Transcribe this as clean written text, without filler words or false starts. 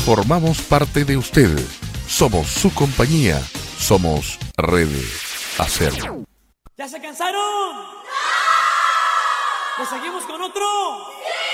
Formamos parte de usted. Somos su compañía. Somos Red Acer. ¿Ya se cansaron? ¿Le seguimos con otro? ¡Sí!